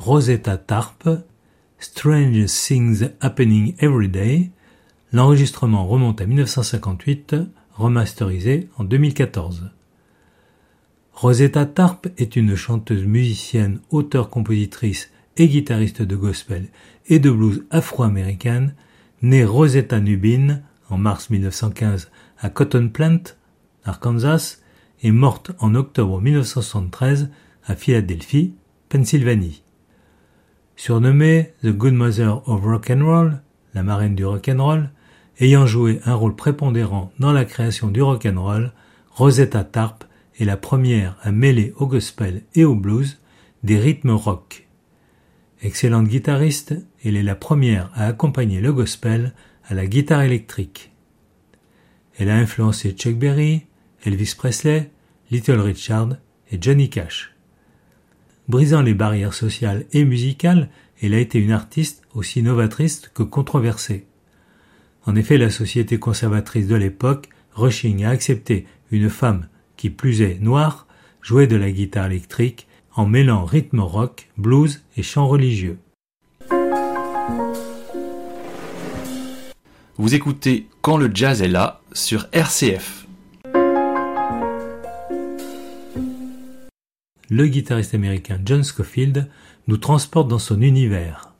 Rosetta Tharpe, Strange Things Happening Every Day. L'enregistrement remonte à 1958, remasterisé en 2014. Rosetta Tharpe est une chanteuse musicienne, auteure-compositrice et guitariste de gospel et de blues afro-américaine, née Rosetta Nubin en mars 1915 à Cotton Plant, Arkansas, et morte en octobre 1973 à Philadelphie, Pennsylvanie. Surnommée The Good Mother of Rock'n'Roll, la marraine du rock'n'roll, ayant joué un rôle prépondérant dans la création du rock'n'roll, Rosetta Tharpe est la première à mêler au gospel et au blues des rythmes rock. Excellente guitariste, elle est la première à accompagner le gospel à la guitare électrique. Elle a influencé Chuck Berry, Elvis Presley, Little Richard et Johnny Cash. Brisant les barrières sociales et musicales, elle a été une artiste aussi novatrice que controversée. En effet, la société conservatrice de l'époque rechigne à accepter une femme, qui plus est noire, jouer de la guitare électrique en mêlant rythme rock, blues et chants religieux. Vous écoutez Quand le jazz est là sur RCF. Le guitariste américain John Scofield nous transporte dans son univers.